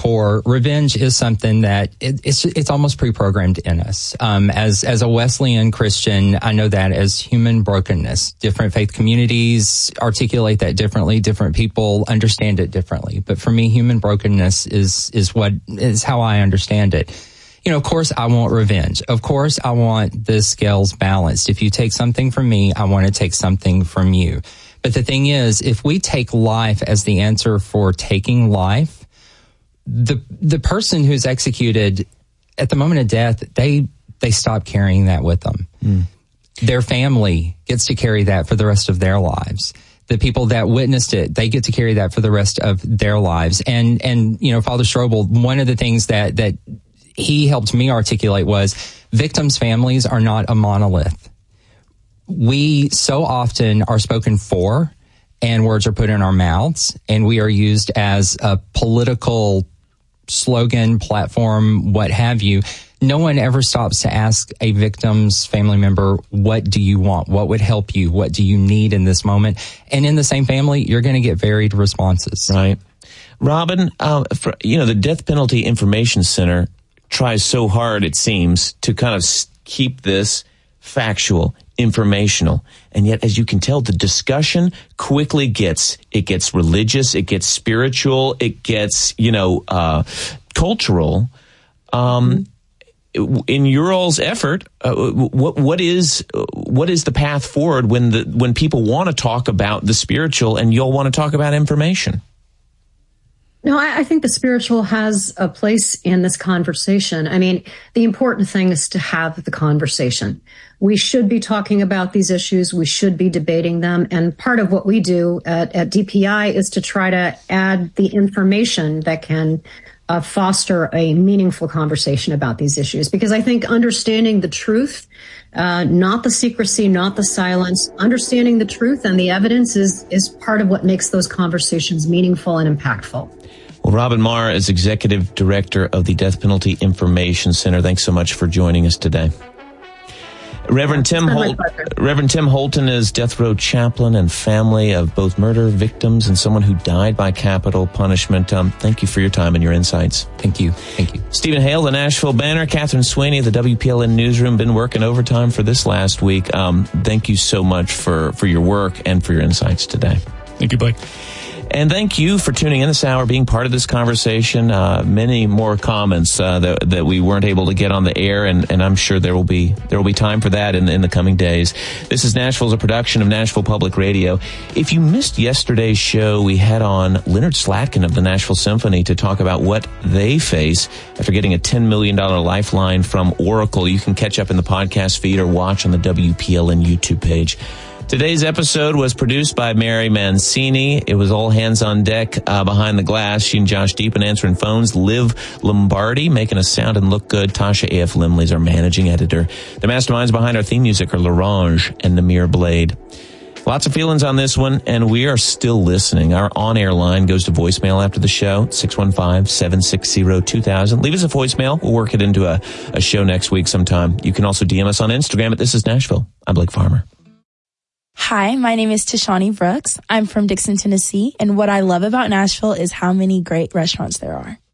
core, revenge is something that it's almost pre-programmed in us. As a Wesleyan Christian, I know that as human brokenness. Different faith communities articulate that differently. Different people understand it differently. But for me, human brokenness is how I understand it. Of course, I want revenge. Of course, I want the scales balanced. If you take something from me, I want to take something from you. But the thing is, if we take life as the answer for taking life, the person who's executed at the moment of death, they stop carrying that with them. Their family gets to carry that for the rest of their lives. The people that witnessed it, they get to carry that for the rest of their lives. And Father Strobel, one of the things that he helped me articulate was victims' families are not a monolith. We so often are spoken for and words are put in our mouths and we are used as a political slogan, platform, what have you. No one ever stops to ask a victim's family member, what do you want? What would help you? What do you need in this moment? And in the same family, you're going to get varied responses. Right. Robin, the Death Penalty Information Center tries so hard, it seems, to kind of keep this factual, informational. And yet, as you can tell, the discussion quickly gets religious, it gets spiritual, it gets, cultural. In your all's effort, what is the path forward when people want to talk about the spiritual and you'll want to talk about information? No, I think the spiritual has a place in this conversation. I mean, the important thing is to have the conversation. We should be talking about these issues. We should be debating them. And part of what we do at DPI is to try to add the information that can foster a meaningful conversation about these issues. Because I think understanding the truth, not the secrecy, not the silence, understanding the truth and the evidence is part of what makes those conversations meaningful and impactful. Well, Robin Marr is Executive Director of the Death Penalty Information Center. Thanks so much for joining us today. Reverend Tim Holton is death row chaplain and family of both murder victims and someone who died by capital punishment. Thank you for your time and your insights. Thank you. Stephen Hale, the Nashville Banner. Catherine Sweeney, the WPLN Newsroom, been working overtime for this last week. Thank you so much for your work and for your insights today. Thank you, Blake. And thank you for tuning in this hour, being part of this conversation. Many more comments that we weren't able to get on the air, and I'm sure there will be time for that in the coming days. This is Nashville's a production of Nashville Public Radio. If you missed yesterday's show, we had on Leonard Slatkin of the Nashville Symphony to talk about what they face after getting a $10 million lifeline from Oracle. You can catch up in the podcast feed or watch on the WPLN YouTube page. Today's episode was produced by Mary Mancini. It was all hands on deck behind the glass. She and Josh Deepen answering phones. Liv Lombardi making us sound and look good. Tasha A.F. Limley is our managing editor. The masterminds behind our theme music are Larange and Namir Blade. Lots of feelings on this one, and we are still listening. Our on-air line goes to voicemail after the show, 615-760-2000. Leave us a voicemail. We'll work it into a show next week sometime. You can also DM us on Instagram at This Is Nashville. I'm Blake Farmer. Hi, my name is Tashani Brooks. I'm from Dixon, Tennessee, and what I love about Nashville is how many great restaurants there are.